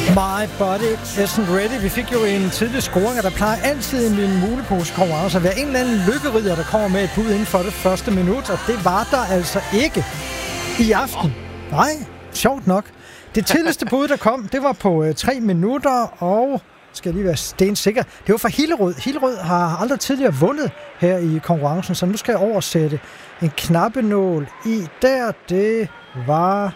My body isn't ready. Vi fik jo en tidlig scoring, og der plejer altid i min mulepose-konkurrence at være en eller anden lykkerider, der kommer med et bud inden for det første minut, og det var der altså ikke i aften. Nej, sjovt nok. Det tidligste bud, der kom, det var på 3 minutter, og skal lige være stensikker. Det var fra Hillerød. Hillerød har aldrig tidligere vundet her i konkurrencen, så nu skal jeg oversætte en knappenål i der. Det var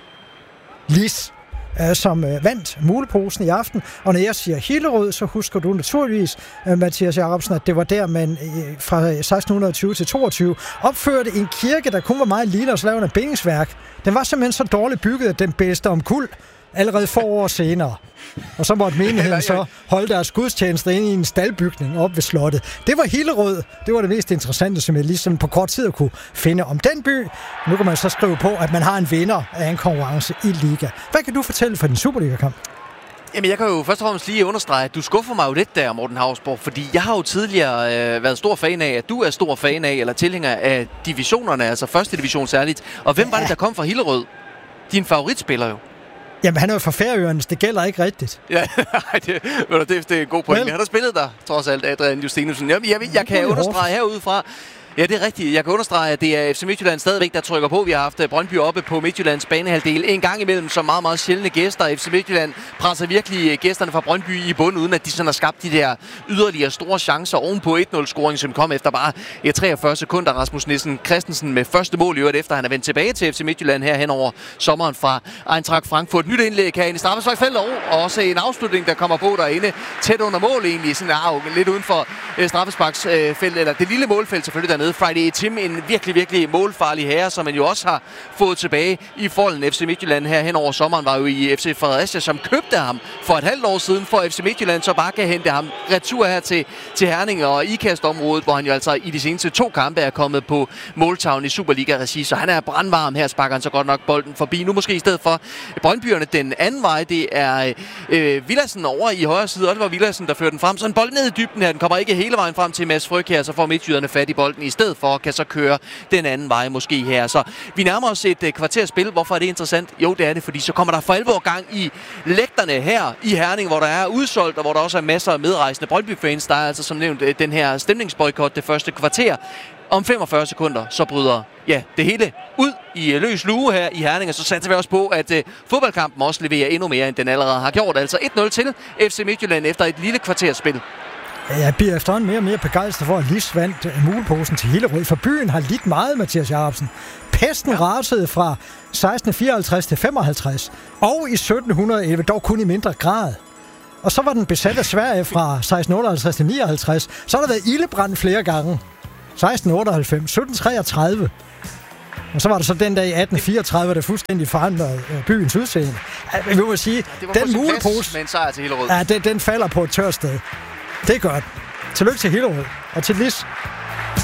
Lis, som vandt muleposen i aften. Og når jeg siger Hillerød, så husker du naturligvis, Mathias Jacobsen, at det var der, man fra 1620 til 22 opførte en kirke, der kun var meget lille og så lavede en bindingsværk. Den var simpelthen så dårligt bygget, at den bedste omkuld allerede få år senere. Og så måtte menigheden så holde deres gudstjenester inde i en staldbygning op ved slottet. Det var Hillerød. Det var det mest interessante, som jeg ligesom på kort tid kunne finde om den by. Nu kan man så skrive på, at man har en vinder af en konkurrence i Liga. Hvad kan du fortælle for den Superliga-kamp? Jamen, jeg kan jo først og fremmest lige understrege, at du skuffer mig jo lidt der, Morten Hausborg, fordi jeg har jo tidligere været stor fan af, at du er stor fan af, eller tilhænger af divisionerne, altså første division særligt. Og hvem var det, der kom fra Hillerød? Din favoritspiller jo. Jamen, han er jo fra Færøerne, det gælder ikke rigtigt. Ja, det er en god point. Han har spillet der, trods alt, Adrian Justinussen. Jeg kan understrege herudefra. Ja, det er rigtigt. Jeg kan understrege, at det er FC Midtjylland stadigvæk, der trykker på. Vi har haft Brøndby oppe på Midtjyllands banehalvdel en gang imellem som meget, meget sjældne gæster. FC Midtjylland presser virkelig gæsterne fra Brøndby i bund, uden at de sådan har skabt de der yderligere store chancer ovenpå 1-0-scoring, som kom efter bare 43 sekunder. Rasmus Nielsen Christensen med første mål i øvrigt, efter han er vendt tilbage til FC Midtjylland her hen over sommeren fra Eintracht Frankfurt. Nyt indlæg herinde i straffesparksfeltet, og også en afslutning, der kommer på derinde tæt under mål egentlig. Sådan lidt uden for straffesparksfeltet, eller det lille målfelt selvfølgelig dernede. Friday Tim, en virkelig, virkelig målfarlig herre, som man jo også har fået tilbage i Folden. FC Midtjylland her hen over sommeren var jo i FC Fredericia, som købte ham for et halvt år siden, for FC Midtjylland så bare kan hente ham retur her til Herning og ikastområdet, hvor han jo altså i de seneste 2 kampe er kommet på måltavlen i Superliga-regi, så han er brandvarm. Her sparker han så godt nok bolden forbi. Nu måske i stedet for Brøndbyerne den anden vej, det er Villadsen over i højre side, og det var Villadsen, der førte den frem. Så en bold ned i dybden her, den kommer ikke hele vejen frem til Mads Fryg her, så får Midtjyderne fat i bolden i stedet for, kan så køre den anden vej måske her. Så vi nærmer os et kvarters spil. Hvorfor er det interessant? Jo, det er det, fordi så kommer der for alvor gang i lægterne her i Herning, hvor der er udsolgt, og hvor der også er masser af medrejsende Brøndby-fans. Der er altså som nævnt den her stemningsboykot det første kvarter. Om 45 sekunder, så bryder det hele ud i løs luge her i Herning, og så satser vi også på, at fodboldkampen også leverer endnu mere, end den allerede har gjort. Altså 1-0 til FC Midtjylland efter et lille kvarters spil. Jeg bliver efterhånden mere og mere begejstret for, at Lis vandt muleposen til Hillerød, for byen har lidt meget, Mathias Jacobsen. Pesten rasede fra 1654 til 55, og i 1711 dog kun i mindre grad. Og så var den besat af Sverige fra 1658 til 59. Så har der været ildebrand flere gange. 1698, 1733. Og så var der så den dag i 1834, der fuldstændig forandrede byens udseende. Vi må sige, den mulepose, med en sejr til Hillerød. Ja, den falder på et tørt sted. Det er godt. Tillykke til Hillerød og til Lis.